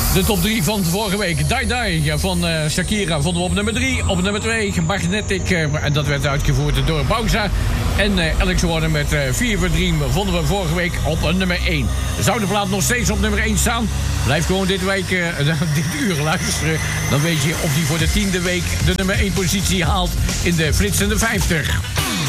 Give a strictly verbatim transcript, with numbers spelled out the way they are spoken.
De top drie van vorige week. Die Die van uh, Shakira vonden we op nummer drie. Op nummer twee Magnetic. Uh, en dat werd uitgevoerd door Bauza. En uh, Alex Warner met uh, Fever Dream vonden we vorige week op uh, nummer één. Zou de plaat nog steeds op nummer één staan? Blijf gewoon dit, week, uh, dit uur luisteren. Dan weet je of die voor de tiende week de nummer één positie haalt in de flitsende vijftig.